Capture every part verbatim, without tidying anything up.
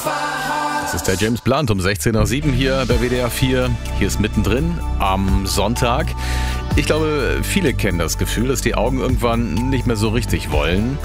Das ist der James Blunt um sechzehn Uhr sieben hier bei W D R vier. Hier ist mittendrin am Sonntag. Ich glaube, viele kennen das Gefühl, dass die Augen irgendwann nicht mehr so richtig wollen.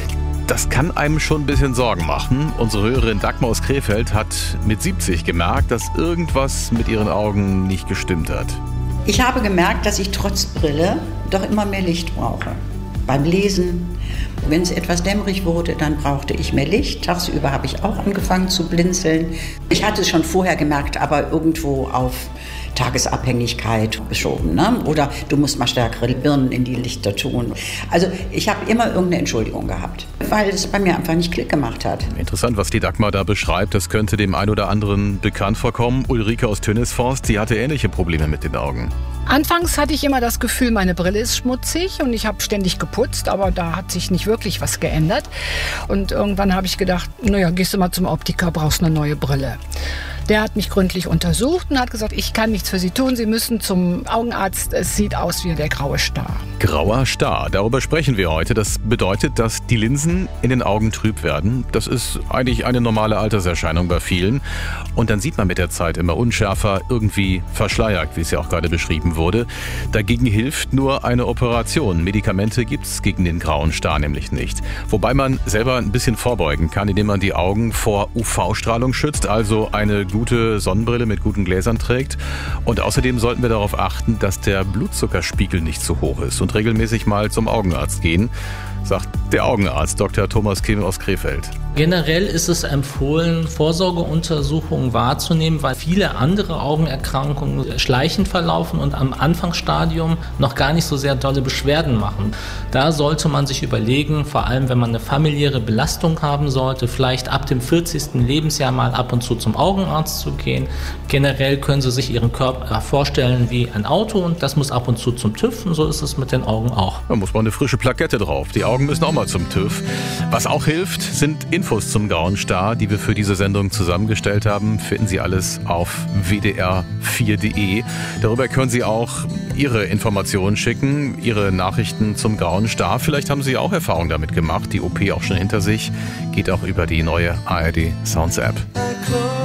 Das kann einem schon ein bisschen Sorgen machen. Unsere Hörerin Dagmar aus Krefeld hat mit siebzig gemerkt, dass irgendwas mit ihren Augen nicht gestimmt hat. Ich habe gemerkt, dass ich trotz Brille doch immer mehr Licht brauche. Beim Lesen, wenn es etwas dämmerig wurde, dann brauchte ich mehr Licht. Tagsüber habe ich auch angefangen zu blinzeln. Ich hatte es schon vorher gemerkt, aber irgendwo auf Tagesabhängigkeit geschoben, ne? Oder du musst mal stärkere Birnen in die Lichter tun. Also ich habe immer irgendeine Entschuldigung gehabt, weil es bei mir einfach nicht Klick gemacht hat. Interessant, was die Dagmar da beschreibt. Das könnte dem einen oder anderen bekannt vorkommen. Ulrike aus Tönnesforst, sie hatte ähnliche Probleme mit den Augen. Anfangs hatte ich immer das Gefühl, meine Brille ist schmutzig und ich habe ständig geputzt, aber da hat sich nicht wirklich was geändert. Und irgendwann habe ich gedacht, naja, gehst du mal zum Optiker, brauchst eine neue Brille. Der hat mich gründlich untersucht und hat gesagt, ich kann nichts für Sie tun, Sie müssen zum Augenarzt, es sieht aus wie der graue Star. Grauer Star, darüber sprechen wir heute. Das bedeutet, dass die Linsen in den Augen trüb werden. Das ist eigentlich eine normale Alterserscheinung bei vielen. Und dann sieht man mit der Zeit immer unschärfer, irgendwie verschleiert, wie es ja auch gerade beschrieben wurde. Dagegen hilft nur eine Operation. Medikamente gibt es gegen den grauen Star nämlich nicht. Wobei man selber ein bisschen vorbeugen kann, indem man die Augen vor U V-Strahlung schützt, also eine gute Sonnenbrille mit guten Gläsern trägt. Und außerdem sollten wir darauf achten, dass der Blutzuckerspiegel nicht zu hoch ist und regelmäßig mal zum Augenarzt gehen, sagt der Augenarzt Doktor Thomas Kim aus Krefeld. Generell ist es empfohlen, Vorsorgeuntersuchungen wahrzunehmen, weil viele andere Augenerkrankungen schleichend verlaufen und am Anfangsstadium noch gar nicht so sehr dolle Beschwerden machen. Da sollte man sich überlegen, vor allem wenn man eine familiäre Belastung haben sollte, vielleicht ab dem vierzigsten Lebensjahr mal ab und zu zum Augenarzt zu gehen. Generell können Sie sich Ihren Körper vorstellen wie ein Auto und das muss ab und zu zum TÜV und so ist es mit den Augen auch. Da muss man eine frische Plakette drauf. Die Augen müssen auch mal zum TÜV. Was auch hilft, sind Infos zum grauen Star, die wir für diese Sendung zusammengestellt haben. Finden Sie alles auf w d r vier punkt d e. Darüber können Sie auch Ihre Informationen schicken, Ihre Nachrichten zum grauen Star. Vielleicht haben Sie auch Erfahrung damit gemacht, die O P auch schon hinter sich. Geht auch über die neue A R D Sounds App.